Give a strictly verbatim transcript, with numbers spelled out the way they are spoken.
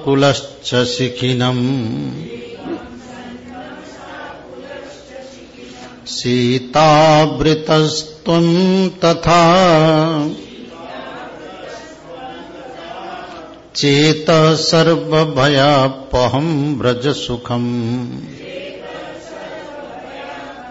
कुलश्च शिखिनम् सीतावृतस्त्वं तथा चेत सर्वभयापहं व्रज सुखम्